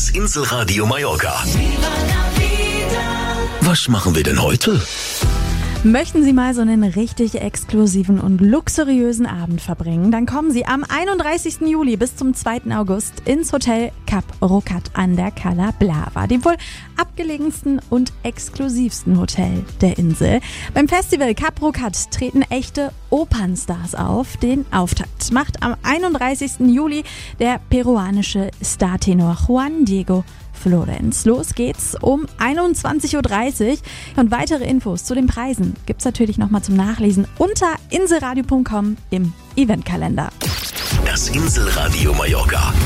Das Inselradio Mallorca. Was machen wir denn heute? Möchten Sie mal so einen richtig exklusiven und luxuriösen Abend verbringen? Dann kommen Sie am 31. Juli bis zum 2. August ins Hotel Cap Rocat an der Cala Blava, dem wohl abgelegensten und exklusivsten Hotel der Insel. Beim Festival Cap Rocat treten echte Opernstars auf. Den Auftakt macht am 31. Juli der peruanische Startenor Juan Diego Florenz. Los geht's um 21.30 Uhr und weitere Infos zu den Preisen gibt's natürlich nochmal zum Nachlesen unter inselradio.com im Eventkalender. Das Inselradio Mallorca.